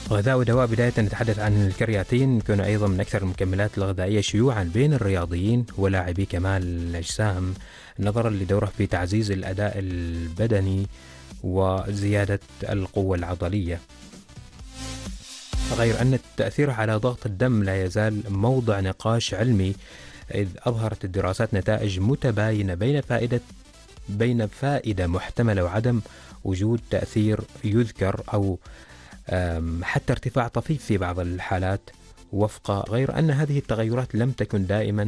غذاء ودواء. بداية نتحدث عن الكرياتين، يكون أيضا من أكثر المكملات الغذائية شيوعا بين الرياضيين ولاعبي كمال الأجسام، نظرا لدوره في تعزيز الأداء البدني وزيادة القوة العضلية، غير أن تأثيره على ضغط الدم لا يزال موضع نقاش علمي، إذ أظهرت الدراسات نتائج متباينة بين فائدة محتملة وعدم وجود تأثير يذكر، أو حتى ارتفاع طفيف في بعض الحالات، غير أن هذه التغيرات لم تكن دائما